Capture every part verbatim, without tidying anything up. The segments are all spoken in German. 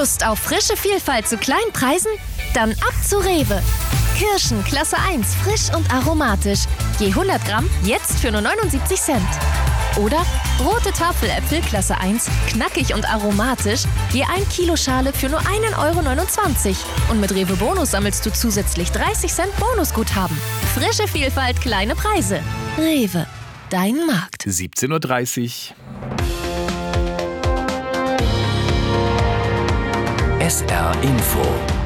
Lust auf frische Vielfalt zu kleinen Preisen? Dann ab zu Rewe. Kirschen Klasse eins, frisch und aromatisch. Je hundert Gramm jetzt für nur neunundsiebzig Cent. Oder rote Tafeläpfel Klasse eins, knackig und aromatisch. Je ein Kilo Schale für nur ein Euro neunundzwanzig. Und mit Rewe Bonus sammelst du zusätzlich dreißig Cent Bonusguthaben. Frische Vielfalt, kleine Preise. Rewe, dein Markt. siebzehn Uhr dreißig. S R Info.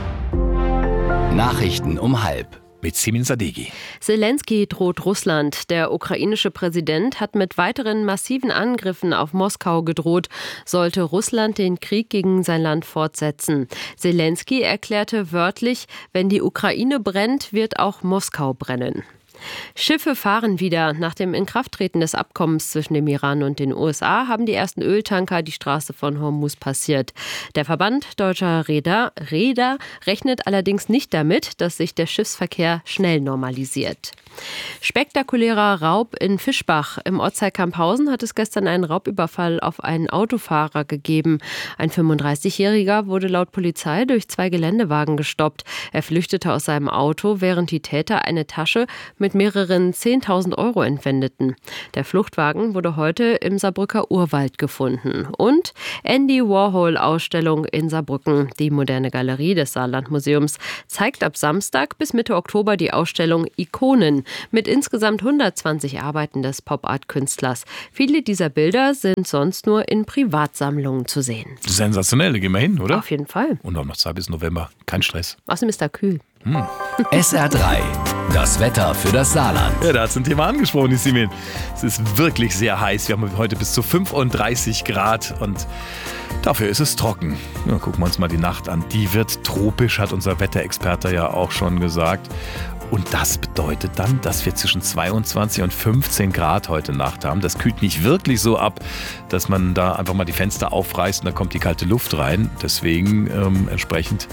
Nachrichten um halb. Mit Simin Sadeghi. Zelensky droht Russland. Der ukrainische Präsident hat mit weiteren massiven Angriffen auf Moskau gedroht, sollte Russland den Krieg gegen sein Land fortsetzen. Zelensky erklärte wörtlich, wenn die Ukraine brennt, wird auch Moskau brennen. Schiffe fahren wieder. Nach dem Inkrafttreten des Abkommens zwischen dem Iran und den U S A haben die ersten Öltanker die Straße von Hormuz passiert. Der Verband deutscher Reeder, Reeder rechnet allerdings nicht damit, dass sich der Schiffsverkehr schnell normalisiert. Spektakulärer Raub in Fischbach. Im Ortsteil Camphausen hat es gestern einen Raubüberfall auf einen Autofahrer gegeben. Ein fünfunddreißigjähriger wurde laut Polizei durch zwei Geländewagen gestoppt. Er flüchtete aus seinem Auto, während die Täter eine Tasche mit mehreren zehntausend Euro entwendeten. Der Fluchtwagen wurde heute im Saarbrücker Urwald gefunden. Und Andy Warhol-Ausstellung in Saarbrücken. Die moderne Galerie des Saarlandmuseums zeigt ab Samstag bis Mitte Oktober die Ausstellung Ikonen mit insgesamt hundertzwanzig Arbeiten des Pop-Art-Künstlers. Viele dieser Bilder sind sonst nur in Privatsammlungen zu sehen. Sensationell, da gehen wir hin, oder? Auf jeden Fall. Und auch noch Zeit bis November. Kein Stress. Außerdem ist da kühl. Hm. S R drei. Das Wetter für das Saarland. Ja, da hat es ein Thema angesprochen, die Simin. Es ist wirklich sehr heiß. Wir haben heute bis zu fünfunddreißig Grad und dafür ist es trocken. Ja, gucken wir uns mal die Nacht an. Die wird tropisch, hat unser Wetterexperte ja auch schon gesagt. Und das bedeutet dann, dass wir zwischen zweiundzwanzig und fünfzehn Grad heute Nacht haben. Das kühlt nicht wirklich so ab, dass man da einfach mal die Fenster aufreißt und da kommt die kalte Luft rein. Deswegen ähm, entsprechend,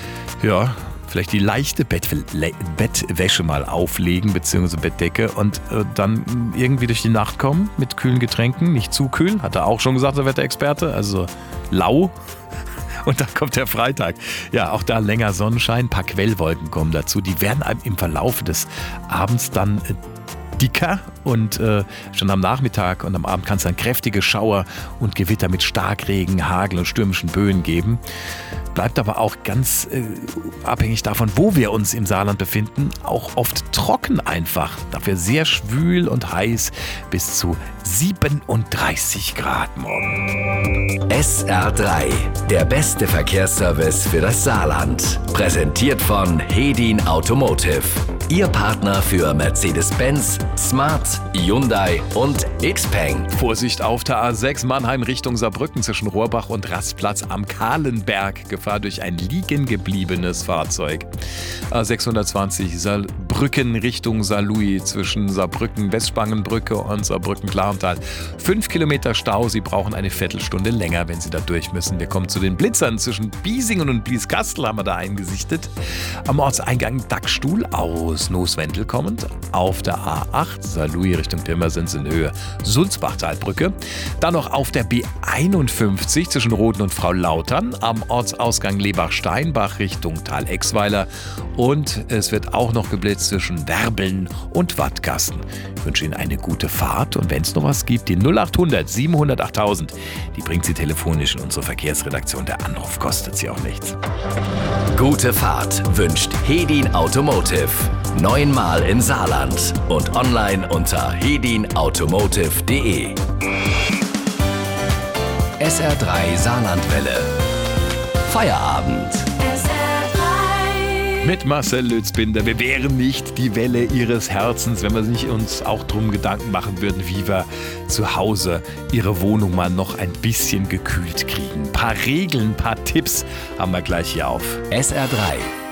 ja, vielleicht die leichte Bettwä- Bettwäsche mal auflegen, beziehungsweise Bettdecke und äh, dann irgendwie durch die Nacht kommen mit kühlen Getränken. Nicht zu kühl, hat er auch schon gesagt, der Wetterexperte. Also lau. Und dann kommt der Freitag. Ja, auch da länger Sonnenschein, ein paar Quellwolken kommen dazu. Die werden einem im Verlauf des Abends dann äh, dicker und äh, schon am Nachmittag und am Abend kann es dann kräftige Schauer und Gewitter mit Starkregen, Hagel und stürmischen Böen geben. Bleibt aber auch ganz äh, abhängig davon, wo wir uns im Saarland befinden, auch oft trocken einfach. Dafür sehr schwül und heiß bis zu siebenunddreißig Grad morgen. S R drei. Der beste Verkehrsservice für das Saarland. Präsentiert von Hedin Automotive. Ihr Partner für Mercedes-Benz, Smart, Hyundai und Xpeng. Vorsicht auf der A sechs Mannheim Richtung Saarbrücken zwischen Rohrbach und Rastplatz am Kahlenberg. Gefahr durch ein liegen gebliebenes Fahrzeug. A sechshundertzwanzig Saarbrücken Richtung Saarlouis zwischen Saarbrücken Westspangenbrücke und Saarbrücken-Klarental. Fünf Kilometer Stau. Sie brauchen eine Viertelstunde länger, wenn Sie da durch müssen. Wir kommen zu den Blitzern. Zwischen Biesingen und Blieskastel haben wir da eingesichtet. Am Ortseingang Dachstuhl aus Nooswendel kommend. Auf der A acht Saarlouis Richtung Pirmasens in Höhe Sulzbachtalbrücke. Dann noch auf der B einundfünfzig zwischen Roden und Frau Lautern. Am Ortsausgang Lebach-Steinbach Richtung Tal-Exweiler. Und es wird auch noch geblitzt zwischen Werbeln und Wattgassen. Ich wünsche Ihnen eine gute Fahrt und wenn es noch was gibt, die null achthundert siebenhundert achttausend, die bringt Sie telefonisch in unsere Verkehrsredaktion. Der Anruf kostet Sie auch nichts. Gute Fahrt wünscht Hedin Automotive. Neunmal im Saarland und online unter hedin automotive punkt de. S R drei Saarlandwelle. Feierabend. Mit Marcel Lützbinder. Wir wären nicht die Welle Ihres Herzens, wenn wir nicht uns auch drum Gedanken machen würden, wie wir zu Hause Ihre Wohnung mal noch ein bisschen gekühlt kriegen. Ein paar Regeln, ein paar Tipps haben wir gleich hier auf S R drei